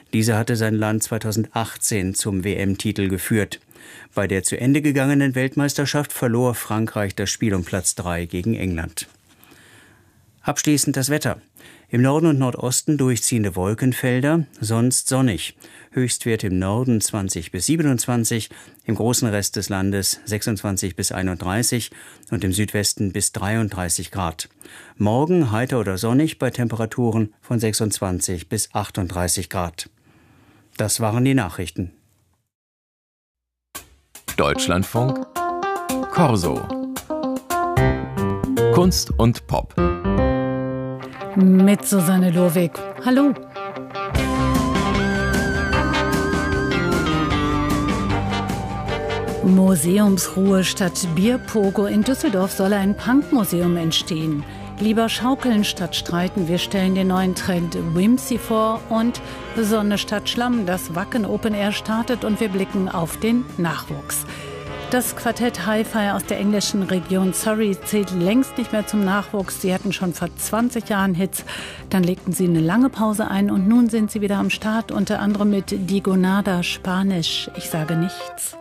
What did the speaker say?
Dieser hatte sein Land 2018 zum WM-Titel geführt. Bei der zu Ende gegangenen Weltmeisterschaft verlor Frankreich das Spiel um Platz 3 gegen England. Abschließend das Wetter. Im Norden und Nordosten durchziehende Wolkenfelder, sonst sonnig. Höchstwerte im Norden 20 bis 27, im großen Rest des Landes 26 bis 31 und im Südwesten bis 33 Grad. Morgen heiter oder sonnig bei Temperaturen von 26 bis 38 Grad. Das waren die Nachrichten. Deutschlandfunk Corso. Kunst und Pop. Mit Susanne Lohwig. Hallo. Museumsruhe statt Bierpogo. In Düsseldorf soll ein Punkmuseum entstehen. Lieber schaukeln statt streiten. Wir stellen den neuen Trend Whimsy vor und Sonne statt Schlamm. Das Wacken Open Air startet und wir blicken auf den Nachwuchs. Das Quartett Hi-Fi aus der englischen Region Surrey zählt längst nicht mehr zum Nachwuchs. Sie hatten schon vor 20 Jahren Hits, dann legten sie eine lange Pause ein und nun sind sie wieder am Start, unter anderem mit Digonada Spanisch. Ich sage nichts.